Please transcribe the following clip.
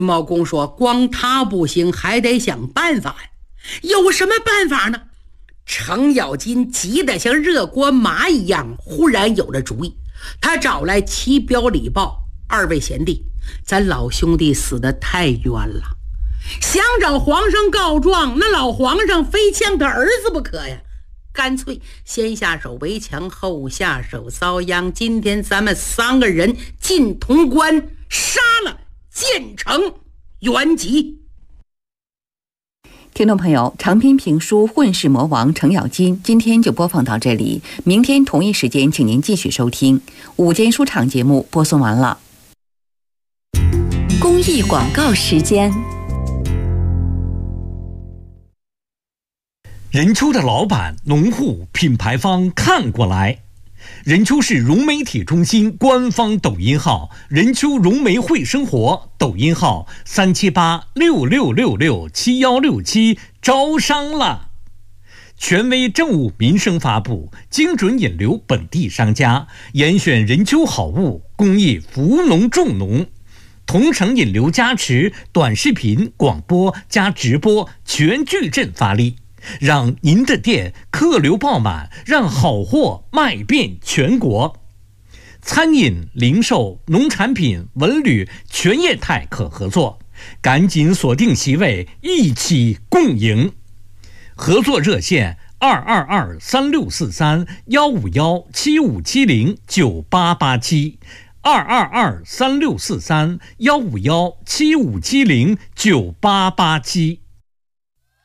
茂公说光他不行，还得想办法呀。有什么办法呢？程咬金急得像热锅麻一样，忽然有了主意。他找来齐彪李豹二位贤弟，咱老兄弟死得太冤了，想找皇上告状，那老皇上非抢他儿子不可呀。干脆先下手为强，后下手遭殃。今天咱们3个人进潼关，杀了建成、元吉。 听众朋友，长篇评书《混世魔王程咬金》今天就播放到这里，明天同一时间请您继续收听。午间书场节目播送完了。 公益广告时间。 任丘的老板、农户、品牌方看过来。任丘市融媒体中心官方抖音号任丘融媒会生活，抖音号37866667167，招商了。权威政务民生发布，精准引流本地商家，严选任丘好物，公益扶农助农，同城引流加持，短视频、广播加直播全矩阵发力，让您的店客流爆满，让好货卖遍全国。餐饮、零售、农产品、文旅全业态可合作，赶紧锁定席位，一起共赢。合作热线222-3643-151-7570-9887，222-3643-151-7570-9887。